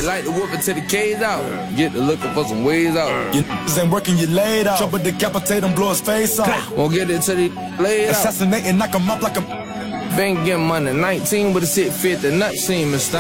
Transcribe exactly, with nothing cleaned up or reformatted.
like to whoop it till the K's out. Get to looking for some ways out. You niggas ain't working, you laid out. Trouble decapitate him, blow his face off. Won't get it till he laid out. Assassinating, knock him up like a... Been getting money, nineteen with a sit fit, the nut seam and stuff.